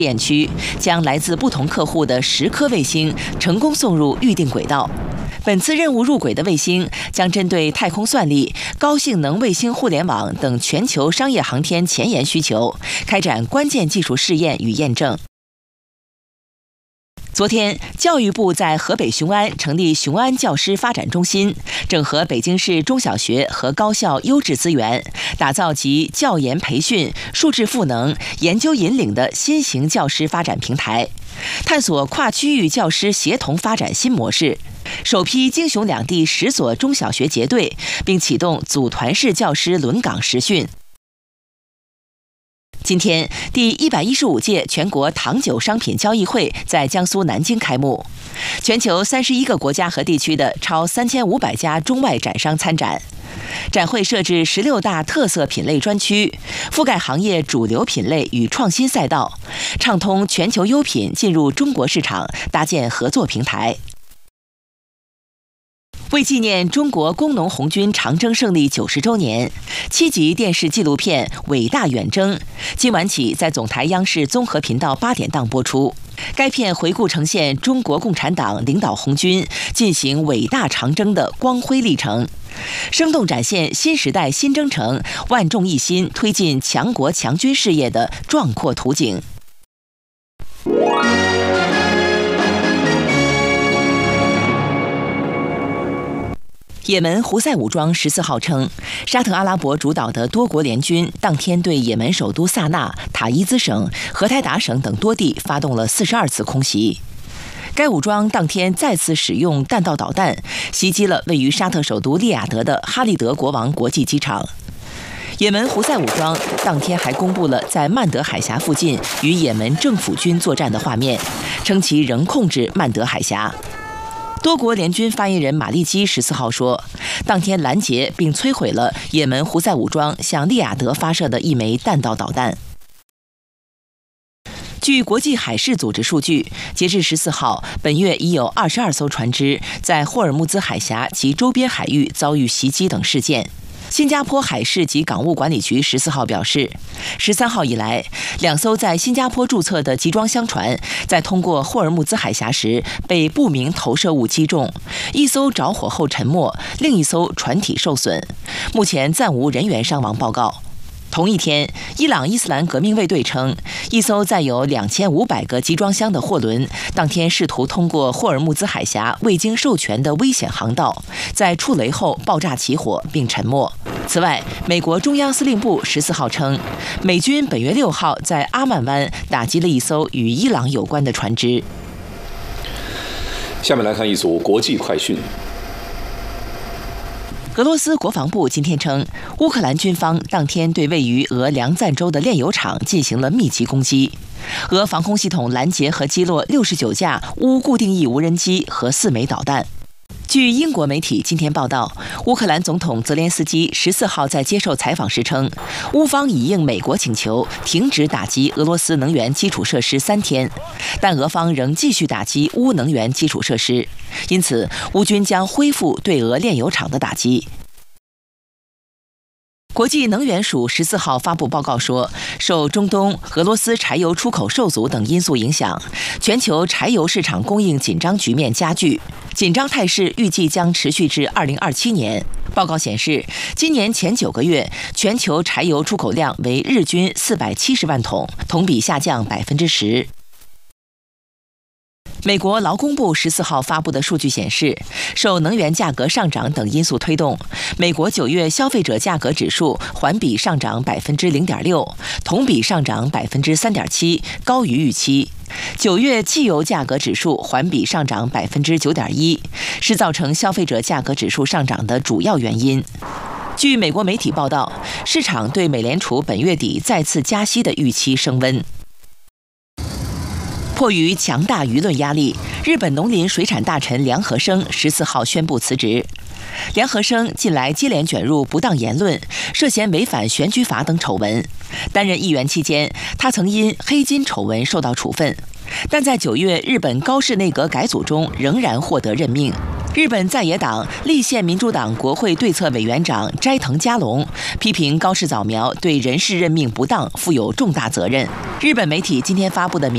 验区，将来自不同客户的10颗卫星成功送入预定轨道。本次任务入轨的卫星将针对太空算力、高性能卫星互联网等全球商业航天前沿需求，开展关键技术试验与验证。昨天，教育部在河北雄安成立雄安教师发展中心，整合北京市中小学和高校优质资源，打造集教研培训、数质赋能、研究引领的新型教师发展平台，探索跨区域教师协同发展新模式。首批京雄两地10所中小学结对，并启动组团式教师轮岗实训。今天，第115届全国糖酒商品交易会在江苏南京开幕，全球31个国家和地区的超3500家中外展商参展。展会设置16大特色品类专区，覆盖行业主流品类与创新赛道，畅通全球优品进入中国市场，搭建合作平台。为纪念中国工农红军长征胜利90周年，7集电视纪录片《伟大远征》今晚起在总台央视综合频道8点档播出。该片回顾呈现中国共产党领导红军进行伟大长征的光辉历程，生动展现新时代新征程万众一心推进强国强军事业的壮阔图景。也门胡塞武装14号称，沙特阿拉伯主导的多国联军当天对也门首都萨那、塔伊兹省、荷台达省等多地发动了42次空袭。该武装当天再次使用弹道导弹袭击了位于沙特首都利雅得的哈利德国王国际机场。也门胡塞武装当天还公布了在曼德海峡附近与也门政府军作战的画面，称其仍控制曼德海峡。多国联军发言人马利基14号说，当天拦截并摧毁了也门胡塞武装向利雅得发射的一枚弹道导弹。据国际海事组织数据，截至14号，本月已有22艘船只在霍尔木兹海峡及周边海域遭遇袭击等事件。新加坡海事及港务管理局14号表示，13号以来，2艘在新加坡注册的集装箱船在通过霍尔木兹海峡时被不明投射物击中，1艘着火后沉没，另1艘船体受损，目前暂无人员伤亡报告。同一天，伊朗伊斯兰革命卫队称，1艘载有2500个集装箱的货轮，当天试图通过霍尔木兹海峡未经授权的危险航道，在触雷后爆炸起火并沉没。此外，美国中央司令部14号称，美军本月6号在阿曼湾打击了1艘与伊朗有关的船只。 下面来看一组国际快讯。 俄罗斯国防部今天称，乌克兰军方当天对位于俄梁赞州的炼油厂进行了密集攻击，俄防空系统拦截和击落69架乌固定翼无人机和4枚导弹。据英国媒体今天报道，乌克兰总统泽连斯基14号在接受采访时称，乌方已应美国请求停止打击俄罗斯能源基础设施3天，但俄方仍继续打击乌能源基础设施，因此乌军将恢复对俄炼油厂的打击。国际能源署14号发布报告说，受中东、俄罗斯柴油出口受阻等因素影响，全球柴油市场供应紧张局面加剧，紧张态势预计将持续至2027年。报告显示，今年前9个月，全球柴油出口量为日均470万桶，同比下降10%。美国劳工部14号发布的数据显示，受能源价格上涨等因素推动，美国9月消费者价格指数环比上涨0.6%，同比上涨3.7%，高于预期。9月汽油价格指数环比上涨9.1%，是造成消费者价格指数上涨的主要原因。据美国媒体报道，市场对美联储本月底再次加息的预期升温。迫于强大舆论压力，日本农林水产大臣梁和生14号宣布辞职。梁和生近来接连卷入不当言论、涉嫌违反选举法等丑闻。担任议员期间，他曾因黑金丑闻受到处分，但在9月日本高市内阁改组中仍然获得任命。日本在野党立宪民主党国会对策委员长斋藤嘉龙批评高市早苗对人事任命不当负有重大责任。日本媒体今天发布的